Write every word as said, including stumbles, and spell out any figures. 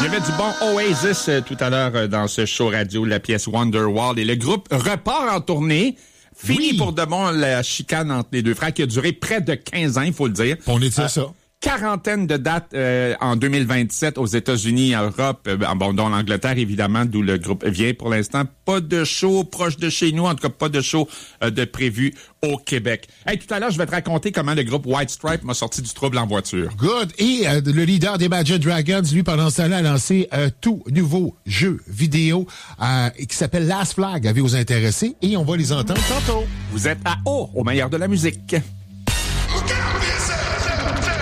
avait du bon Oasis euh, tout à l'heure euh, dans ce show radio, la pièce Wonderwall. Et le groupe repart en tournée. Fini oui. pour de bon la chicane entre les deux frères qui a duré près de quinze ans, il faut le dire. On étire euh, ça. Quarantaine de dates euh, en deux mille vingt-sept aux États-Unis, en Europe, euh, bon, dont l'Angleterre, évidemment, d'où le groupe vient pour l'instant. Pas de show proche de chez nous, en tout cas pas de show euh, de prévu au Québec. Hey, tout à l'heure, je vais te raconter comment le groupe White Stripe m'a sorti du trouble en voiture. Good. Et euh, le leader des Imagine Dragons, lui, pendant ce temps-là, a lancé un tout nouveau jeu vidéo euh, qui s'appelle Last Flag. Avez-vous intéressé? Et on va les entendre tantôt. Vous êtes à O, au meilleur de la musique.